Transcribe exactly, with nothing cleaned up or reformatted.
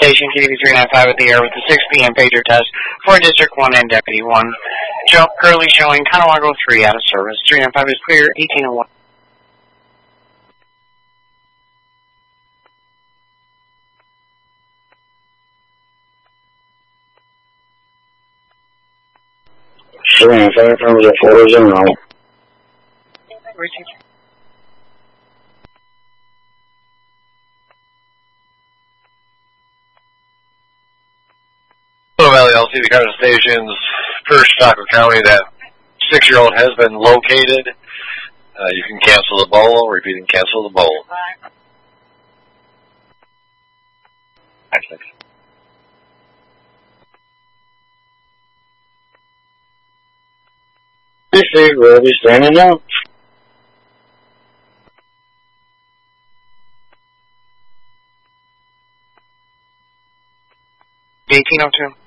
station, K D three nine five at the air with the six P M pager test for District one and Deputy one. Joe, currently showing Tonawanda three out of service. three nine five is clear, eighteen oh one. three nine five, from the four zero. Hello, Valley L C, the Carson Stations, First Chaco County. That six-year-old has been located. Uh, you can cancel the bowl. Repeating, cancel the bowl. Steve, we'll be standing up. eighteen oh two.